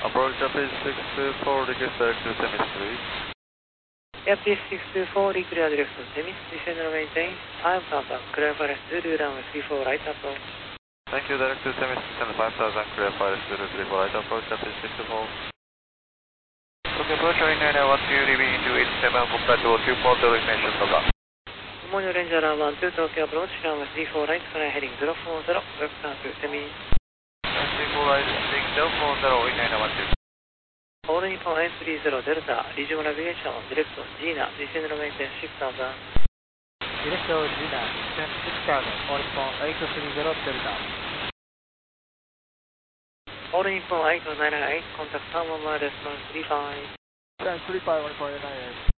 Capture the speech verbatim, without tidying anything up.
Approach Japan six two four, request direct to Temis, please. Japan six two four, clear direct to Temis, descend and maintain. five thousand, clear for Zulu, runway three four, right approach. Thank you, direct to Temis, descend five thousand, clear for Zulu, three four, right approach, Japan six two four. Okay, approach runway nine nine one two, leaving into eight seven, contact to two four zero, ignition, Toga. Good morning, Ranger one two, Tokyo approach, runway three four, right, fly heading zero four zero, return to Temis. three four, right, heading zero four zero, eight nine one two. All Nippon eight three zero Delta, regional navigation, direct to Gina, descend and maintain six thousand. Direct to Gina, descend six thousand, all Nippon eight three zero Delta. All Nippon eight nine eight, contact someone, response three five. three five one four nine eight.